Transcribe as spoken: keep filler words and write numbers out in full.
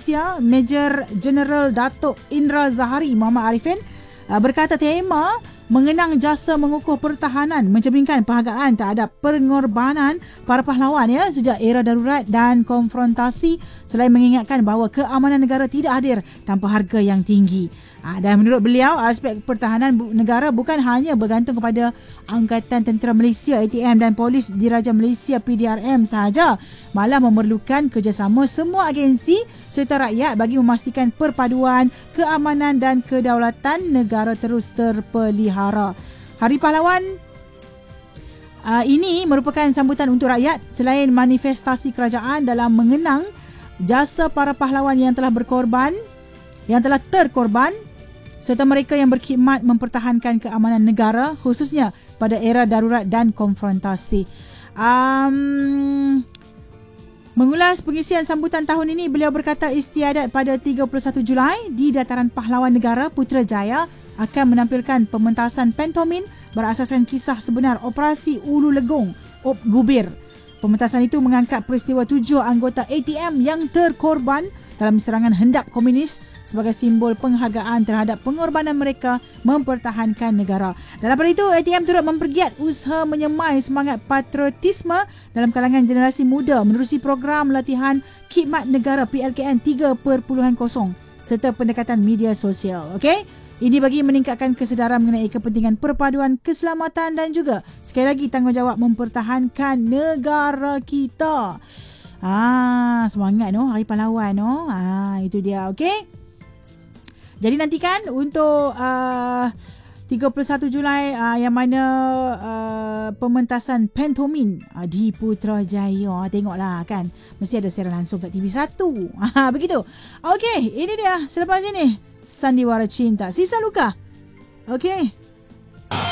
Malaysia Major General Datuk Indra Zahari Muhammad Arifin uh, berkata tema mengenang jasa mengukuh pertahanan mencerminkan penghargaan terhadap pengorbanan para pahlawan ya sejak era darurat dan konfrontasi, selain mengingatkan bahawa keamanan negara tidak hadir tanpa harga yang tinggi. Ha, dan menurut beliau, aspek pertahanan negara bukan hanya bergantung kepada Angkatan Tentera Malaysia A T M dan Polis Diraja Malaysia P D R M sahaja, malah memerlukan kerjasama semua agensi serta rakyat bagi memastikan perpaduan, keamanan dan kedaulatan negara terus terpelihara. Hari Pahlawan uh, ini merupakan sambutan untuk rakyat selain manifestasi kerajaan dalam mengenang jasa para pahlawan yang telah berkorban, yang telah terkorban serta mereka yang berkhidmat mempertahankan keamanan negara khususnya pada era darurat dan konfrontasi. Um, mengulas pengisian sambutan tahun ini, beliau berkata istiadat pada tiga puluh satu Julai di Dataran Pahlawan Negara Putrajaya akan menampilkan pementasan pantomin berasaskan kisah sebenar Operasi Ulu Legong O P Gubir. Pementasan itu mengangkat peristiwa tujuh anggota A T M yang terkorban dalam serangan hendak komunis sebagai simbol penghargaan terhadap pengorbanan mereka mempertahankan negara. Dan daripada itu, A T M turut mempergiat usaha menyemai semangat patriotisme dalam kalangan generasi muda menerusi program latihan khidmat negara P L K N tiga titik kosong serta pendekatan media sosial. Okey? Ini bagi meningkatkan kesedaran mengenai kepentingan perpaduan keselamatan dan juga sekali lagi tanggungjawab mempertahankan negara kita. Ah, semangat no Hari Pahlawan no. Ah, itu dia. Okey. Jadi nantikan untuk uh, tiga puluh satu Julai uh, yang mana uh, pementasan pantomin uh, di Putrajaya. Tengoklah kan. Mesti ada siaran langsung kat T V satu. Ah, begitu. Okey, ini dia. Selepas ini Sandiwara Cinta Sisa Luka. Okey.